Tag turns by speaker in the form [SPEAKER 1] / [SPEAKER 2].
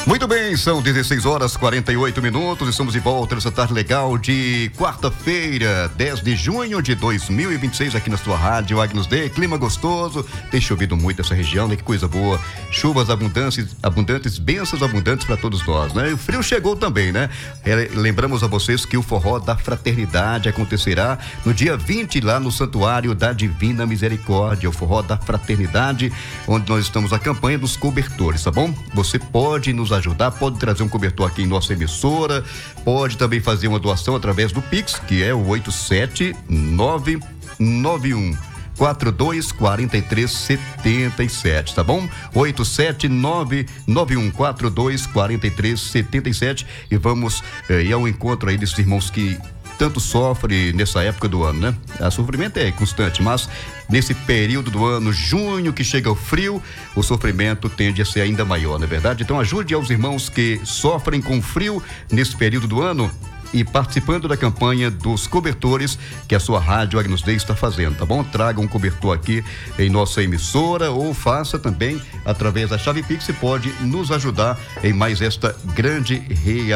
[SPEAKER 1] Muito bem, são 16 horas 48 minutos. Estamos de volta nessa tarde legal de quarta-feira, 10 de junho de 2026, aqui na sua rádio Agnus Dei. Clima gostoso, tem chovido muito essa região, né? Que coisa boa. Chuvas abundantes, bênçãos abundantes para todos nós, né? E o frio chegou também, né? Lembramos a vocês que o Forró da Fraternidade acontecerá no dia 20 lá no Santuário da Divina Misericórdia, o Forró da Fraternidade, onde nós estamos na campanha dos cobertores, tá bom? Você pode nos ajudar, pode trazer um cobertor aqui em nossa emissora, pode também fazer uma doação através do Pix, que é o 87991 424377, tá bom? 87991424377 e vamos ir ao encontro aí desses irmãos que tanto sofre nessa época do ano, né? O sofrimento é constante, mas nesse período do ano, junho, que chega o frio, o sofrimento tende a ser ainda maior, não é verdade? Então ajude aos irmãos que sofrem com frio nesse período do ano e participando da campanha dos cobertores que a sua rádio Agnus Dei está fazendo, tá bom? Traga um cobertor aqui em nossa emissora ou faça também através da chave Pix e pode nos ajudar em mais esta grande realização.